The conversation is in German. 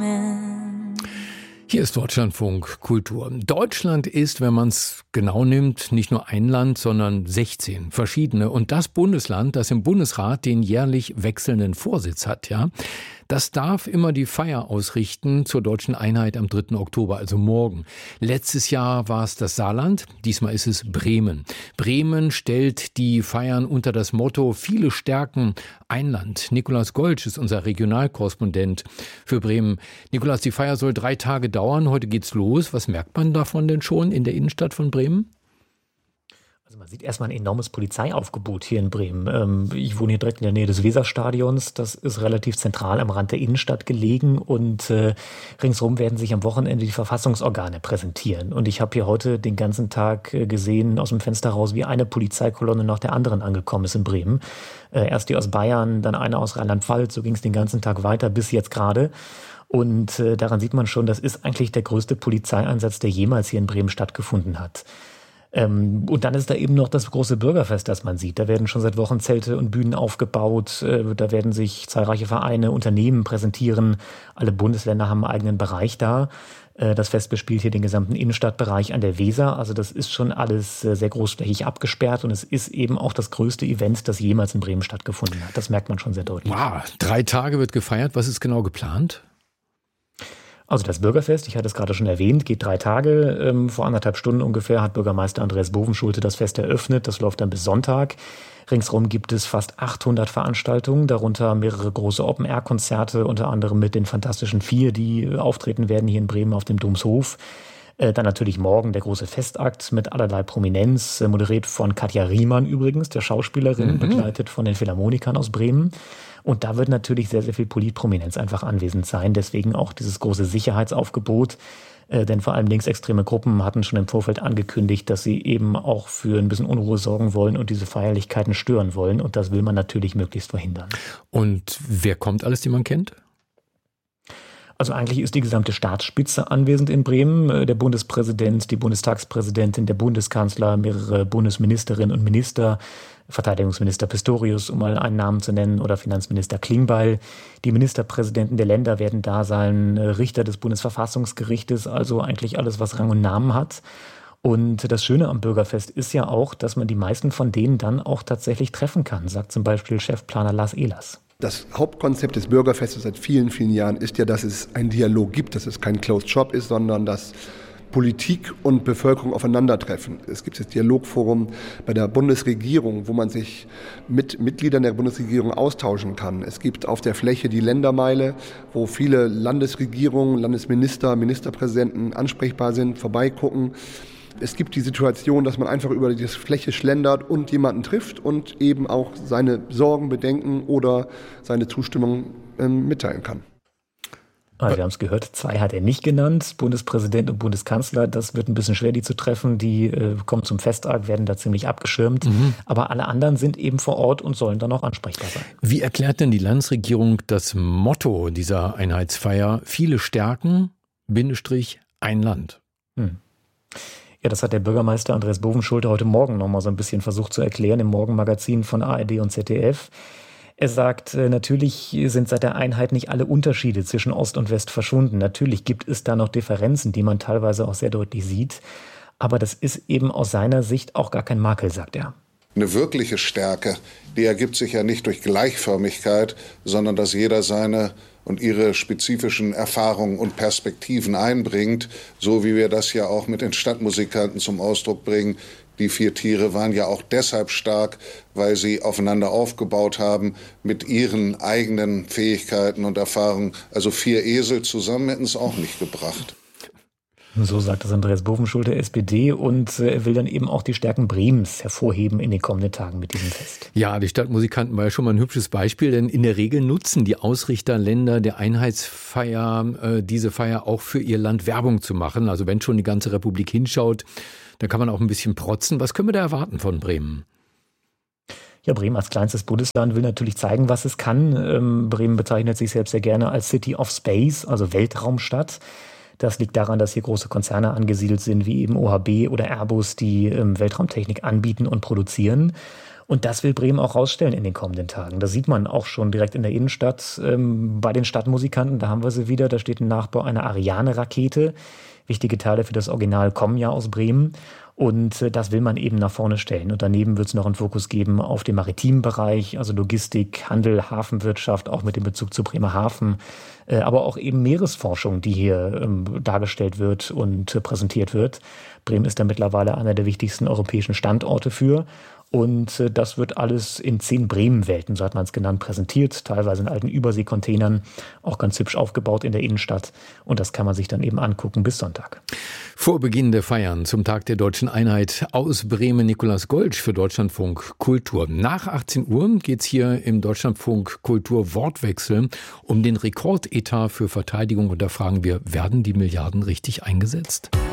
morning. Hier ist Deutschlandfunk Kultur. Deutschland ist, wenn man es genau nimmt, nicht nur ein Land, sondern 16 verschiedene. Und das Bundesland, das im Bundesrat den jährlich wechselnden Vorsitz hat, ja, das darf immer die Feier ausrichten zur deutschen Einheit am 3. Oktober, also morgen. Letztes Jahr war es das Saarland, diesmal ist es Bremen. Bremen stellt die Feiern unter das Motto Viele stärken ein Land. Nikolaus Goltsch ist unser Regionalkorrespondent für Bremen. Nikolaus, die Feier soll 3 Tage dauern, heute geht's los. Was merkt man davon denn schon in der Innenstadt von Bremen? Also man sieht erstmal ein enormes Polizeiaufgebot hier in Bremen. Ich wohne hier direkt in der Nähe des Weserstadions. Das ist relativ zentral am Rand der Innenstadt gelegen und ringsherum werden sich am Wochenende die Verfassungsorgane präsentieren. Und ich habe hier heute den ganzen Tag gesehen aus dem Fenster raus, wie eine Polizeikolonne nach der anderen angekommen ist in Bremen. Erst die aus Bayern, dann eine aus Rheinland-Pfalz. So ging es den ganzen Tag weiter bis jetzt gerade. Und daran sieht man schon, das ist eigentlich der größte Polizeieinsatz, der jemals hier in Bremen stattgefunden hat. Und dann ist da eben noch das große Bürgerfest, das man sieht. Da werden schon seit Wochen Zelte und Bühnen aufgebaut. Da werden sich zahlreiche Vereine, Unternehmen präsentieren. Alle Bundesländer haben einen eigenen Bereich da. Das Fest bespielt hier den gesamten Innenstadtbereich an der Weser. Also das ist schon alles sehr großflächig abgesperrt. Und es ist eben auch das größte Event, das jemals in Bremen stattgefunden hat. Das merkt man schon sehr deutlich. Wow, 3 Tage wird gefeiert. Was ist genau geplant? Also das Bürgerfest, ich hatte es gerade schon erwähnt, geht 3 Tage. Vor 1,5 Stunden ungefähr hat Bürgermeister Andreas Bovenschulte das Fest eröffnet. Das läuft dann bis Sonntag. Ringsherum gibt es fast 800 Veranstaltungen, darunter mehrere große Open-Air-Konzerte, unter anderem mit den Fantastischen Vier, die auftreten werden hier in Bremen auf dem Domshof. Dann natürlich morgen der große Festakt mit allerlei Prominenz, moderiert von Katja Riemann übrigens, der Schauspielerin, begleitet von den Philharmonikern aus Bremen. Und da wird natürlich sehr, sehr viel Politprominenz einfach anwesend sein. Deswegen auch dieses große Sicherheitsaufgebot. Denn vor allem linksextreme Gruppen hatten schon im Vorfeld angekündigt, dass sie eben auch für ein bisschen Unruhe sorgen wollen und diese Feierlichkeiten stören wollen. Und das will man natürlich möglichst verhindern. Und wer kommt alles, die man kennt? Also eigentlich ist die gesamte Staatsspitze anwesend in Bremen. Der Bundespräsident, die Bundestagspräsidentin, der Bundeskanzler, mehrere Bundesministerinnen und Minister, Verteidigungsminister Pistorius, um mal einen Namen zu nennen, oder Finanzminister Klingbeil. Die Ministerpräsidenten der Länder werden da sein, Richter des Bundesverfassungsgerichtes, also eigentlich alles, was Rang und Namen hat. Und das Schöne am Bürgerfest ist ja auch, dass man die meisten von denen dann auch tatsächlich treffen kann, sagt zum Beispiel Chefplaner Lars Ehlers. Das Hauptkonzept des Bürgerfestes seit vielen, vielen Jahren ist ja, dass es einen Dialog gibt, dass es kein Closed Shop ist, sondern dass Politik und Bevölkerung aufeinandertreffen. Es gibt das Dialogforum bei der Bundesregierung, wo man sich mit Mitgliedern der Bundesregierung austauschen kann. Es gibt auf der Fläche die Ländermeile, wo viele Landesregierungen, Landesminister, Ministerpräsidenten ansprechbar sind, vorbeigucken. Es gibt die Situation, dass man einfach über die Fläche schlendert und jemanden trifft und eben auch seine Sorgen, Bedenken oder seine Zustimmung mitteilen kann. Also wir haben es gehört, 2 hat er nicht genannt, Bundespräsident und Bundeskanzler. Das wird ein bisschen schwer, die zu treffen. Die kommen zum Festakt, werden da ziemlich abgeschirmt. Aber alle anderen sind eben vor Ort und sollen dann auch ansprechbar sein. Wie erklärt denn die Landesregierung das Motto dieser Einheitsfeier? Viele stärken, ein Land. Ja, das hat der Bürgermeister Andreas Bovenschulte heute Morgen noch mal so ein bisschen versucht zu erklären im Morgenmagazin von ARD und ZDF. Er sagt, natürlich sind seit der Einheit nicht alle Unterschiede zwischen Ost und West verschwunden. Natürlich gibt es da noch Differenzen, die man teilweise auch sehr deutlich sieht. Aber das ist eben aus seiner Sicht auch gar kein Makel, sagt er. Eine wirkliche Stärke, die ergibt sich ja nicht durch Gleichförmigkeit, sondern dass jeder seine und ihre spezifischen Erfahrungen und Perspektiven einbringt, so wie wir das ja auch mit den Stadtmusikanten zum Ausdruck bringen. Die 4 Tiere waren ja auch deshalb stark, weil sie aufeinander aufgebaut haben mit ihren eigenen Fähigkeiten und Erfahrungen. Also 4 Esel zusammen hätten es auch nicht gebracht. So sagt es Andreas Bovenschulte, SPD, und er will dann eben auch die Stärken Bremens hervorheben in den kommenden Tagen mit diesem Fest. Ja, die Stadtmusikanten war ja schon mal ein hübsches Beispiel, denn in der Regel nutzen die Ausrichterländer der Einheitsfeier diese Feier auch für ihr Land Werbung zu machen. Also wenn schon die ganze Republik hinschaut, dann kann man auch ein bisschen protzen. Was können wir da erwarten von Bremen? Ja, Bremen als kleinstes Bundesland will natürlich zeigen, was es kann. Bremen bezeichnet sich selbst sehr gerne als City of Space, also Weltraumstadt. Das liegt daran, dass hier große Konzerne angesiedelt sind, wie eben OHB oder Airbus, die Weltraumtechnik anbieten und produzieren. Und das will Bremen auch rausstellen in den kommenden Tagen. Das sieht man auch schon direkt in der Innenstadt bei den Stadtmusikanten. Da haben wir sie wieder. Da steht ein Nachbau einer Ariane-Rakete. Wichtige Teile für das Original kommen ja aus Bremen. Und das will man eben nach vorne stellen. Und daneben wird es noch einen Fokus geben auf den maritimen Bereich, also Logistik, Handel, Hafenwirtschaft, auch mit dem Bezug zu Bremerhaven. Aber auch eben Meeresforschung, die hier dargestellt wird und präsentiert wird. Bremen ist da mittlerweile einer der wichtigsten europäischen Standorte für. Und das wird alles in 10 Bremen-Welten, so hat man es genannt, präsentiert. Teilweise in alten Überseekontainern, auch ganz hübsch aufgebaut in der Innenstadt. Und das kann man sich dann eben angucken bis Sonntag. Vor Beginn der Feiern zum Tag der Deutschen Einheit aus Bremen Nikolaus Goltsch für Deutschlandfunk Kultur. Nach 18 Uhr geht's hier im Deutschlandfunk Kultur Wortwechsel um den Rekordetat für Verteidigung. Und da fragen wir, werden die Milliarden richtig eingesetzt?